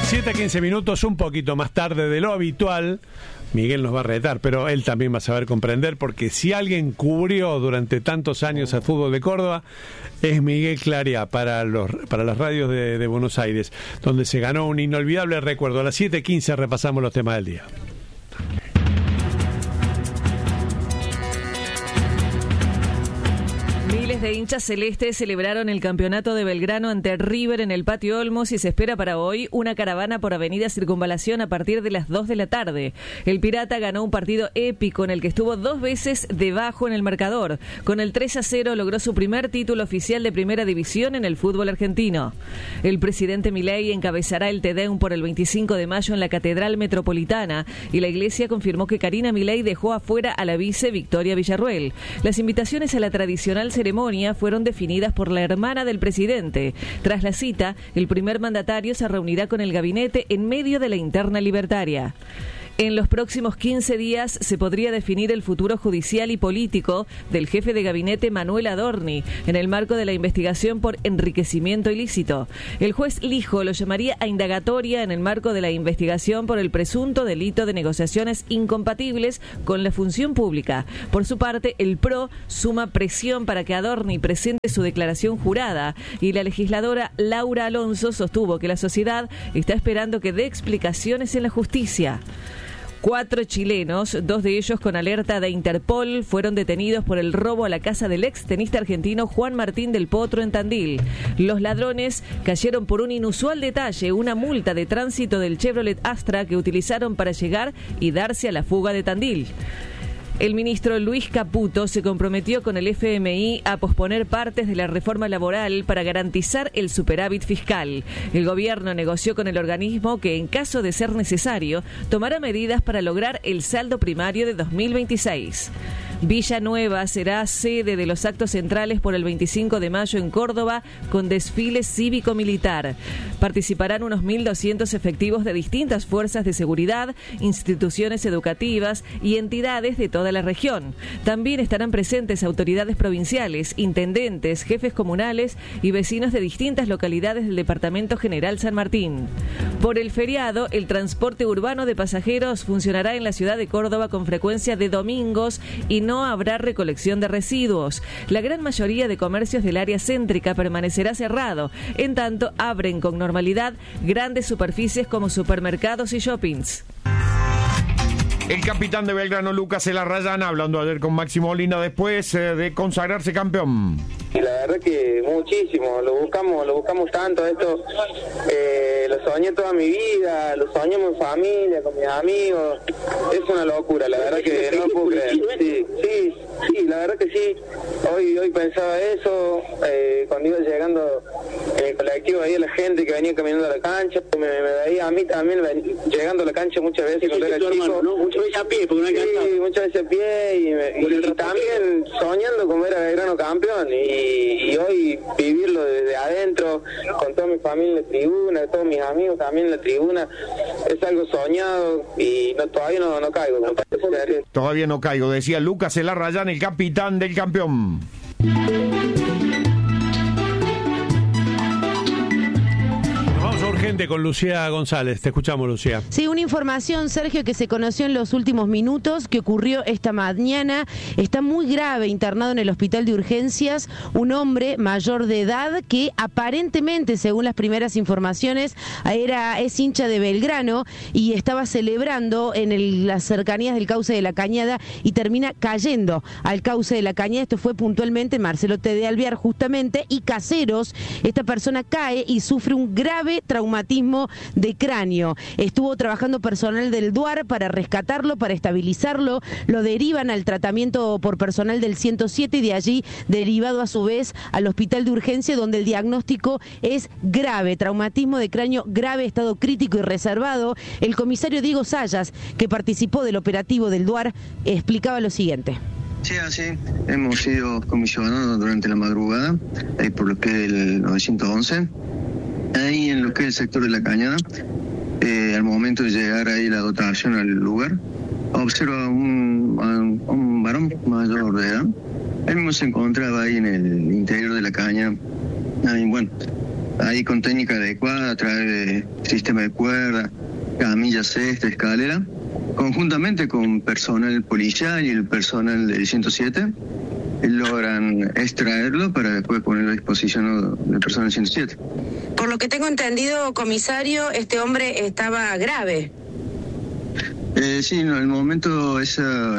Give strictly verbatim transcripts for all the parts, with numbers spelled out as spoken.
siete a quince minutos, un poquito más tarde de lo habitual. Miguel nos va a retar, pero él también va a saber comprender, porque si alguien cubrió durante tantos años al fútbol de Córdoba, es Miguel Claria para los para las radios de, de Buenos Aires, donde se ganó un inolvidable recuerdo. A las siete quince repasamos los temas del día. Miles de hinchas celestes celebraron el campeonato de Belgrano ante River en el Patio Olmos y se espera para hoy una caravana por Avenida Circunvalación a partir de las dos de la tarde. El Pirata ganó un partido épico en el que estuvo dos veces debajo en el marcador. Con el tres a cero logró su primer título oficial de primera división en el fútbol argentino. El presidente Milei encabezará el Te Deum por el veinticinco de mayo en la Catedral Metropolitana y la Iglesia confirmó que Karina Milei dejó afuera a la vice Victoria Villarruel. Las invitaciones a la tradicional ceremonia fueron definidas por la hermana del presidente. Tras la cita, el primer mandatario se reunirá con el gabinete en medio de la interna libertaria. En los próximos quince días se podría definir el futuro judicial y político del jefe de gabinete Manuel Adorni en el marco de la investigación por enriquecimiento ilícito. El juez Lijo lo llamaría a indagatoria en el marco de la investigación por el presunto delito de negociaciones incompatibles con la función pública. Por su parte, el P R O suma presión para que Adorni presente su declaración jurada y la legisladora Laura Alonso sostuvo que la sociedad está esperando que dé explicaciones en la justicia. Cuatro chilenos, dos de ellos con alerta de Interpol, fueron detenidos por el robo a la casa del ex tenista argentino Juan Martín del Potro en Tandil. Los ladrones cayeron por un inusual detalle, una multa de tránsito del Chevrolet Astra que utilizaron para llegar y darse a la fuga de Tandil. El ministro Luis Caputo se comprometió con el F M I a posponer partes de la reforma laboral para garantizar el superávit fiscal. El gobierno negoció con el organismo que, en caso de ser necesario, tomará medidas para lograr el saldo primario de dos mil veintiséis. Villanueva será sede de los actos centrales por el veinticinco de mayo en Córdoba con desfile cívico-militar. Participarán unos mil doscientos efectivos de distintas fuerzas de seguridad, instituciones educativas y entidades de toda la región. También estarán presentes autoridades provinciales, intendentes, jefes comunales y vecinos de distintas localidades del Departamento General San Martín. Por el feriado, el transporte urbano de pasajeros funcionará en la ciudad de Córdoba con frecuencia de domingos y no habrá recolección de residuos. La gran mayoría de comercios del área céntrica permanecerá cerrado. En tanto, abren con normalidad grandes superficies como supermercados y shoppings. El capitán de Belgrano, Lucas Elarrayán, hablando ayer con Máximo Molina después eh, de consagrarse campeón. Y la verdad que muchísimo, lo buscamos, lo buscamos tanto, esto eh, lo soñé toda mi vida, lo soñamos en familia, con mis amigos, es una locura, la verdad que no puedo creer. Sí, sí, sí, la verdad que sí, hoy hoy pensaba eso, eh, cuando iba llegando en el colectivo veía la gente que venía caminando a la cancha, me, me veía a mí también llegando a la cancha muchas veces cuando era chico. Hermano, ¿no? Muchas veces a pie, porque no alcanzaba. Sí, muchas veces a pie y, me, y, y también soñando con ver a Belgrano campeón y y hoy vivirlo desde adentro, con toda mi familia en la tribuna, todos mis amigos también en la tribuna, es algo soñado y no, todavía no, no caigo. Todavía no caigo, decía Lucas Elarrayán, el capitán del campeón. Urgente con Lucía González. Te escuchamos, Lucía. Sí, una información, Sergio, que se conoció en los últimos minutos, que ocurrió esta mañana. Está muy grave, internado en el hospital de urgencias, un hombre mayor de edad que aparentemente, según las primeras informaciones, era es hincha de Belgrano y estaba celebrando en el, las cercanías del cauce de la Cañada y termina cayendo al cauce de la Cañada. Esto fue puntualmente en Marcelo T. de Alvear, justamente, y Caseros. Esta persona cae y sufre un grave traumatismo de cráneo. Estuvo trabajando personal del DUAR para rescatarlo, para estabilizarlo. Lo derivan al tratamiento por personal del ciento siete y de allí derivado a su vez al hospital de urgencia, donde el diagnóstico es grave, traumatismo de cráneo grave, estado crítico y reservado. El comisario Diego Sayas, que participó del operativo del DUAR, explicaba lo siguiente. Sí, así hemos sido comisionados durante la madrugada, ahí por lo que es el novecientos once. Ahí en lo que es el sector de la Cañada, eh, al momento de llegar ahí la dotación al lugar, observa un, a un varón mayor de edad. Él mismo se encontraba ahí en el interior de la caña. Ahí, bueno, ahí con técnica adecuada a través de sistema de cuerda, camilla, cesta, escalera, conjuntamente con personal policial y el personal del ciento siete, logran extraerlo para después ponerlo a disposición del personal del ciento siete. Por lo que tengo entendido, comisario, este hombre estaba grave. Eh, sí, no, al momento esa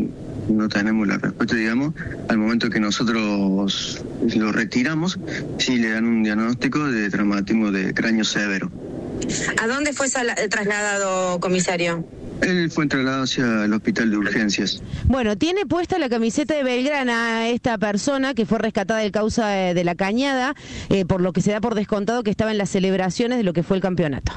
no tenemos la respuesta, digamos. Al momento que nosotros lo retiramos, sí le dan un diagnóstico de traumatismo de cráneo severo. ¿A dónde fue sal- trasladado, comisario? Él fue trasladado hacia el hospital de urgencias. Bueno, tiene puesta la camiseta de Belgrana esta persona que fue rescatada del causa de, de la Cañada, eh, por lo que se da por descontado que estaba en las celebraciones de lo que fue el campeonato.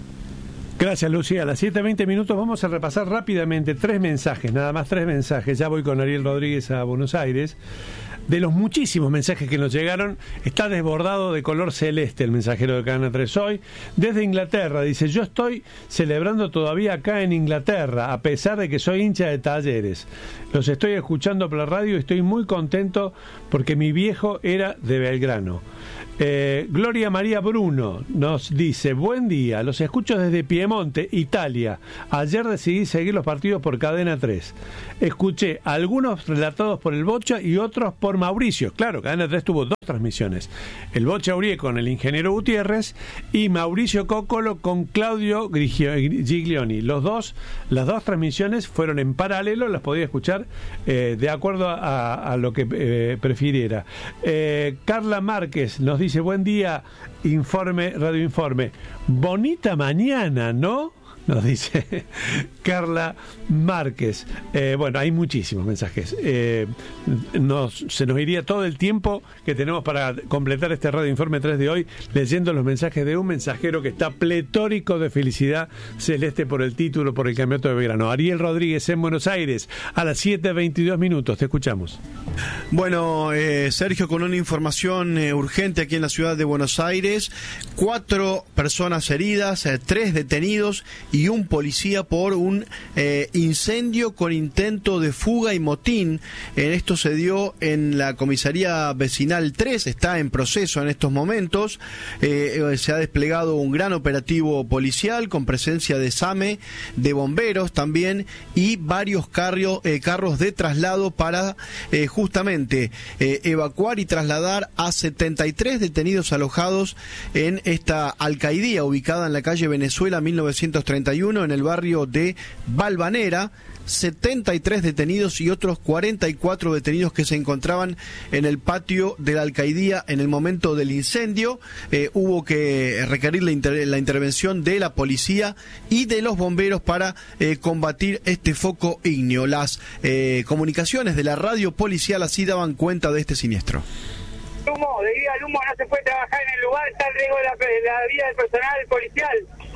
Gracias, Lucía. A las siete veinte minutos vamos a repasar rápidamente tres mensajes, nada más tres mensajes. Ya voy con Ariel Rodríguez a Buenos Aires. De los muchísimos mensajes que nos llegaron, está desbordado de color celeste el mensajero de Cadena tres hoy. Desde Inglaterra, dice, yo estoy celebrando todavía acá en Inglaterra, a pesar de que soy hincha de Talleres. Los estoy escuchando por la radio y estoy muy contento porque mi viejo era de Belgrano. Eh, Gloria María Bruno nos dice, buen día, los escucho desde Piemonte, Italia. Ayer decidí seguir los partidos por Cadena tres. Escuché algunos relatados por el Bocha y otros por Mauricio. Claro, Cadena tres tuvo dos transmisiones. El Bocha Urié con el ingeniero Gutiérrez y Mauricio Cóccolo con Claudio Giglioni. Los dos, las dos transmisiones fueron en paralelo, las podía escuchar eh, de acuerdo a, a lo que eh, prefiriera. Eh, Carla Márquez nos dice, buen día, informe, Radio Informe. Bonita mañana, ¿no? Nos dice Carla Márquez. Eh, bueno, hay muchísimos mensajes. Eh, nos, se nos iría todo el tiempo que tenemos para completar este Radio Informe tres de hoy leyendo los mensajes de un mensajero que está pletórico de felicidad celeste por el título, por el campeonato de Belgrano. Ariel Rodríguez en Buenos Aires, a las siete veintidós minutos. Te escuchamos. Bueno, eh, Sergio, con una información eh, urgente aquí en la ciudad de Buenos Aires. Cuatro personas heridas, eh, tres detenidos y un policía por un eh, incendio con intento de fuga y motín. En esto se dio en la comisaría vecinal tres, está en proceso en estos momentos. Eh, se ha desplegado un gran operativo policial con presencia de SAME, de bomberos también y varios carrio, eh, carros de traslado para eh, justamente eh, evacuar y trasladar a setenta y tres detenidos alojados en esta alcaidía ubicada en la calle Venezuela mil novecientos treinta y uno en el barrio de Valvanera. setenta y tres detenidos y otros cuarenta y cuatro detenidos que se encontraban en el patio de la alcaidía en el momento del incendio. Eh, hubo que requerir la, inter la intervención de la policía y de los bomberos para eh, combatir este foco ígneo. Las eh, comunicaciones de la radio policial así daban cuenta de este siniestro. Humo, debido al humo no se puede trabajar en el lugar, está en riesgo la, la vida del personal policial.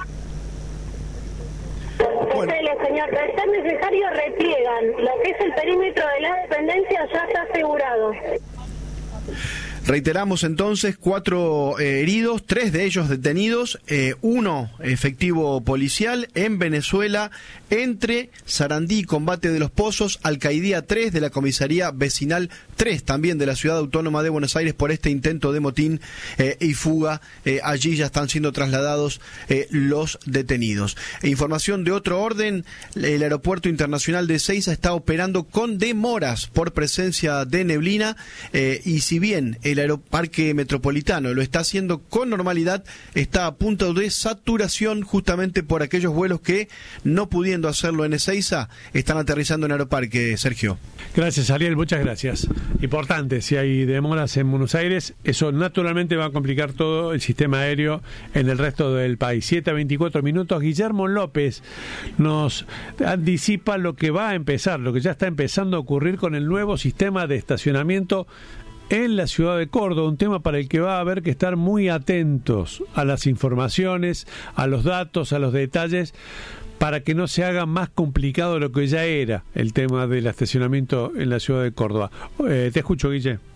Bueno. Señor, de ser necesario repliegan. Lo que es el perímetro de la dependencia ya está asegurado. Reiteramos entonces, cuatro eh, heridos, tres de ellos detenidos, eh, uno efectivo policial en Venezuela, entre Sarandí y Combate de los Pozos, Alcaidía tres de la comisaría vecinal tres, también de la Ciudad Autónoma de Buenos Aires, por este intento de motín eh, y fuga. Eh, allí ya están siendo trasladados eh, los detenidos. E información de otro orden, el Aeropuerto Internacional de Ezeiza está operando con demoras por presencia de neblina eh, y si bien el Aeroparque Metropolitano lo está haciendo con normalidad, está a punto de saturación justamente por aquellos vuelos que, no pudiendo hacerlo en Ezeiza, están aterrizando en Aeroparque. Sergio. Gracias, Ariel, muchas gracias. Importante, si hay demoras en Buenos Aires, eso naturalmente va a complicar todo el sistema aéreo en el resto del país. siete a veinticuatro minutos, Guillermo López nos anticipa lo que va a empezar, lo que ya está empezando a ocurrir con el nuevo sistema de estacionamiento en la ciudad de Córdoba, un tema para el que va a haber que estar muy atentos a las informaciones, a los datos, a los detalles, para que no se haga más complicado de lo que ya era el tema del estacionamiento en la ciudad de Córdoba. Eh, te escucho, Guille.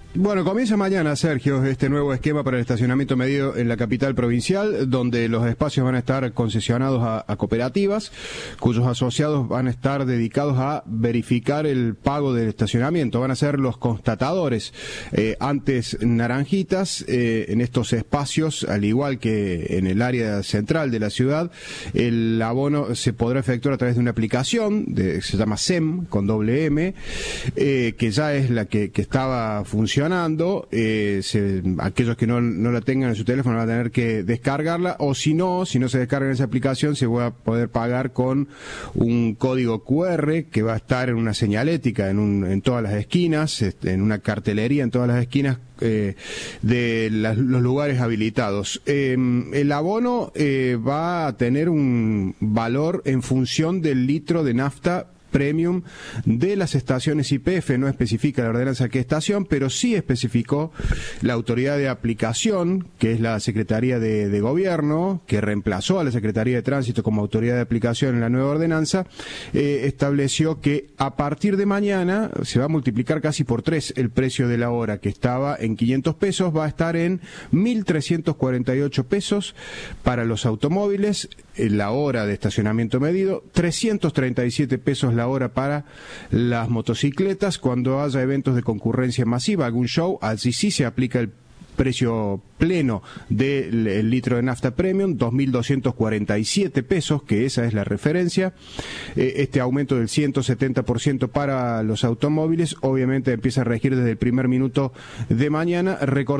Bueno, comienza mañana, Sergio, este nuevo esquema para el estacionamiento medido en la capital provincial, donde los espacios van a estar concesionados a, a cooperativas, cuyos asociados van a estar dedicados a verificar el pago del estacionamiento. Van a ser los constatadores. Eh, antes naranjitas, eh, en estos espacios, al igual que en el área central de la ciudad, el abono se podrá efectuar a través de una aplicación, de, se llama S E M, con doble M, eh, que ya es la que, que estaba funcionando. Eh, se, aquellos que no, no la tengan en su teléfono van a tener que descargarla, o si no, si no se descargan esa aplicación, se va a poder pagar con un código cu erre que va a estar en una señalética en, un, en todas las esquinas, en una cartelería en todas las esquinas eh, de la, los lugares habilitados. Eh, el abono eh, va a tener un valor en función del litro de nafta premium de las estaciones Y P F. No especifica la ordenanza qué estación, pero sí especificó la autoridad de aplicación, que es la Secretaría de, de Gobierno, que reemplazó a la Secretaría de Tránsito como autoridad de aplicación en la nueva ordenanza. Eh, estableció que a partir de mañana se va a multiplicar casi por tres el precio de la hora, que estaba en quinientos pesos, va a estar en mil trescientos cuarenta y ocho pesos para los automóviles, la hora de estacionamiento medido, trescientos treinta y siete pesos la hora para las motocicletas. Cuando haya eventos de concurrencia masiva, algún show, así sí se aplica el precio pleno del litro de nafta premium, dos mil doscientos cuarenta y siete pesos, que esa es la referencia. Eh, este aumento del ciento setenta por ciento para los automóviles obviamente empieza a regir desde el primer minuto de mañana. Recordemos